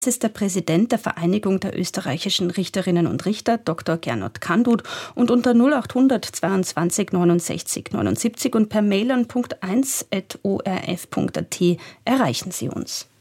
Das ist der Präsident der Vereinigung der österreichischen Richterinnen und Richter, Dr. Gernot Kandut, und unter 0800 22 69 79 und per Mail an punkt1@orf.at erreichen Sie uns.